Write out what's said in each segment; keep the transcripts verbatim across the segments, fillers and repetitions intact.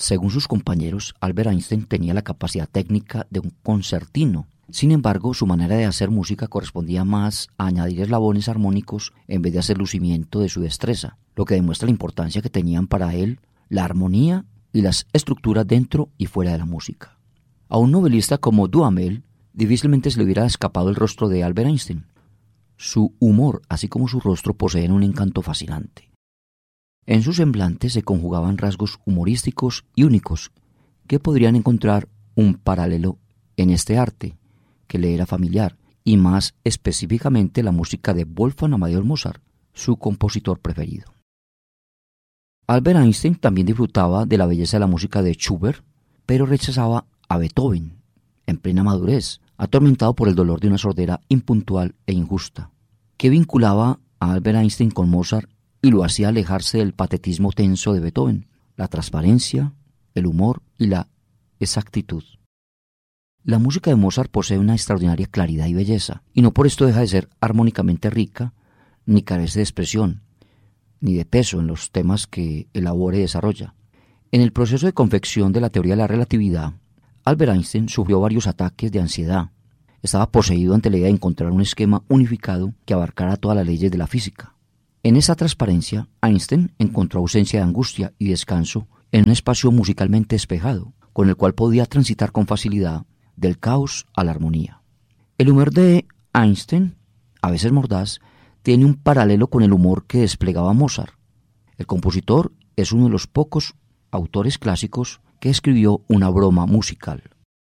Según sus compañeros, Albert Einstein tenía la capacidad técnica de un concertino. Sin embargo, su manera de hacer música correspondía más a añadir eslabones armónicos en vez de hacer lucimiento de su destreza, lo que demuestra la importancia que tenían para él la armonía y las estructuras dentro y fuera de la música. A un novelista como Duhamel difícilmente se le hubiera escapado el rostro de Albert Einstein. Su humor, así como su rostro, poseen un encanto fascinante. En su semblante se conjugaban rasgos humorísticos y únicos que podrían encontrar un paralelo en este arte que le era familiar, y más específicamente la música de Wolfgang Amadeus Mozart, su compositor preferido. Albert Einstein también disfrutaba de la belleza de la música de Schubert, pero rechazaba a Beethoven, en plena madurez, atormentado por el dolor de una sordera impuntual e injusta, que vinculaba a Albert Einstein con Mozart y lo hacía alejarse del patetismo tenso de Beethoven, la transparencia, el humor y la exactitud. La música de Mozart posee una extraordinaria claridad y belleza, y no por esto deja de ser armónicamente rica, ni carece de expresión, ni de peso en los temas que elabora y desarrolla. En el proceso de confección de la teoría de la relatividad, Albert Einstein sufrió varios ataques de ansiedad. Estaba poseído ante la idea de encontrar un esquema unificado que abarcara todas las leyes de la física. En esa transparencia, Einstein encontró ausencia de angustia y descanso en un espacio musicalmente despejado, con el cual podía transitar con facilidad del caos a la armonía. El humor de Einstein, a veces mordaz, tiene un paralelo con el humor que desplegaba Mozart. El compositor es uno de los pocos autores clásicos que escribió una broma musical.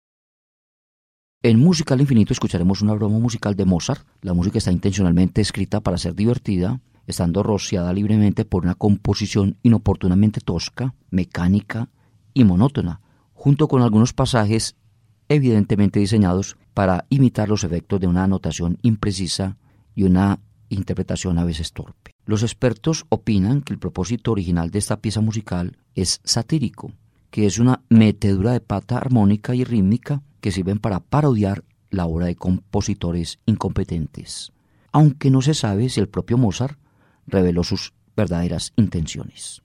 En Música al Infinito escucharemos una broma musical de Mozart. La música está intencionalmente escrita para ser divertida, estando rociada libremente por una composición inoportunamente tosca, mecánica y monótona, junto con algunos pasajes evidentemente diseñados para imitar los efectos de una notación imprecisa y una interpretación a veces torpe. Los expertos opinan que el propósito original de esta pieza musical es satírico, que es una metedura de pata armónica y rítmica que sirven para parodiar la obra de compositores incompetentes, aunque no se sabe si el propio Mozart reveló sus verdaderas intenciones.